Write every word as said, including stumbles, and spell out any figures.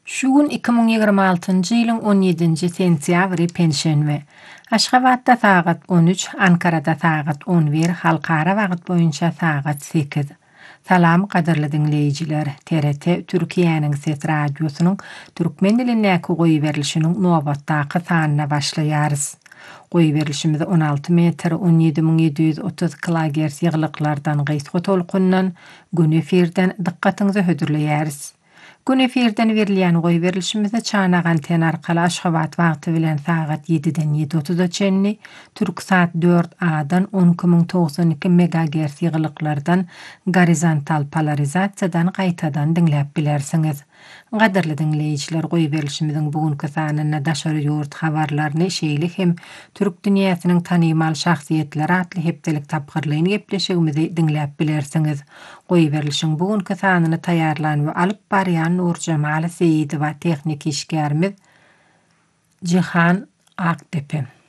Şugun iki min ýygrima altynjy ýylyň on ýedinji sentýabry penşenme. Aşgabatda sagat on üç, Ankarada sagat on bir, halkara wagt boýunça sagat sekiz. Salam gaderli dinleýijiler. T R T Türkiýanyň Ses Radiosynyň türkmen dilindäki goý berilişiniň nobatdaky sanyna başlaýarys. Goý berilişimiz on alty metr on ýedi min ýedi ýüz otuz kilohertz ýyglyklardan gysga tolkundan gün efirden dykkatyňyzy hödürleýäris. Gün efirden berilýän goý berilişimizde çanak anten arkaly Aşgabat wagty bilen sagat ýediden ýedi otuza çenli, Türksat dört A'dan on iki min togsan iki megahertz ýyglyklardan gorizontal polarizasiýadan gaýtadan dinläp bilersiňiz. Gaderli dinleýijiler, goý berilişimiziň bugünkü sanyna daşary ýurt habarlaryny şeýle hem türk dünýäsiniň tanymal şahsiýetleri atly hepdelik tapgyrlygyny gepleşigimizi dinläp bilersiňiz. Goý berilişiň bugünkü sanyny taýýarlan we alyp barýan Nurjamal Seýidowa, tehnik işgärimiz Jihan Akdepe.